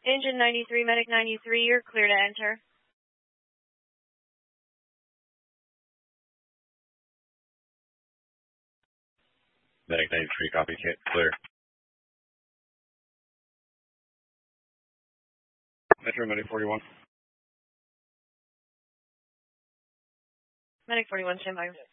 Engine 93, Medic 93, you're clear to enter. Medic 93, copy, clear. Metro Medic 41. Medic 41, stand by.